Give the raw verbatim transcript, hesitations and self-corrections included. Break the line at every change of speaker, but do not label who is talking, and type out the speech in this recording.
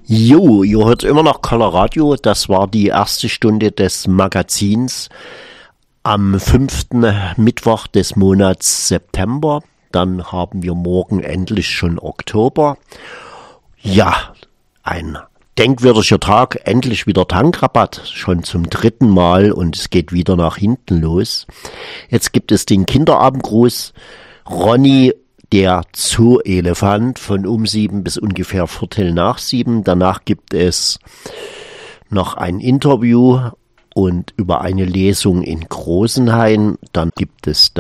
Jo, ihr hört immer noch Coloradio. Das war die erste Stunde des Magazins am fünften Mittwoch des Monats September. Dann haben wir morgen endlich schon Oktober. Ja, ein denkwürdiger Tag. Endlich wieder Tankrabatt. Schon zum dritten Mal und es geht wieder nach hinten los. Jetzt gibt es den Kinderabendgruß. Ronny, der Zoo-Elefant, von um sieben bis ungefähr Viertel nach sieben. Danach gibt es noch ein Interview und über eine Lesung in Großenhain. Dann gibt es